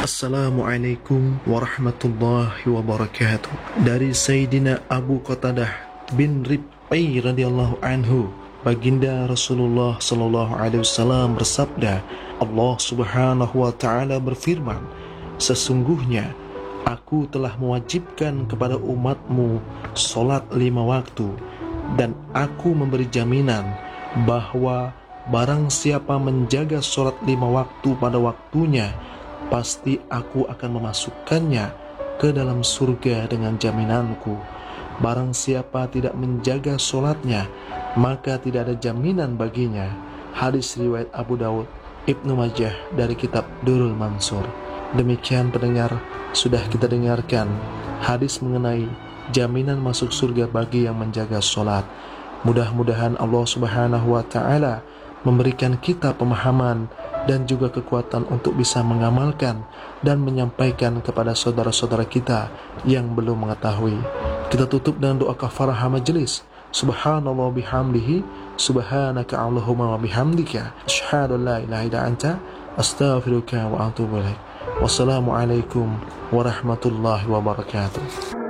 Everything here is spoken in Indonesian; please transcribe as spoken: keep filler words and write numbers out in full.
Assalamualaikum warahmatullahi wabarakatuh. Dari Sayyidina Abu Qatadah bin Rib'i radhiyallahu anhu, baginda Rasulullah sallallahu alaihi wasallam bersabda, Allah subhanahu wa ta'ala berfirman, sesungguhnya aku telah mewajibkan kepada umatmu solat lima waktu, dan aku memberi jaminan bahwa barang siapa menjaga solat lima waktu pada waktunya, pasti aku akan memasukkannya ke dalam surga dengan jaminanku. Barang siapa tidak menjaga solatnya, maka tidak ada jaminan baginya. Hadis riwayat Abu Daud, Ibnu Majah dari kitab Durrul Mansur. Demikian pendengar, sudah kita dengarkan hadis mengenai jaminan masuk surga bagi yang menjaga solat. Mudah-mudahan Allah subhanahu wa ta'ala memberikan kita pemahaman dan juga kekuatan untuk bisa mengamalkan dan menyampaikan kepada saudara-saudara kita yang belum mengetahui. Kita tutup dengan doa kafarah majelis. Subhanallah bihamdihi, subhanaka Allahumma wa bihamdika, asyhadu an la ilaha illa anta, astaghfiruka wa atubu ilaik. Wassalamualaikum warahmatullahi wabarakatuh.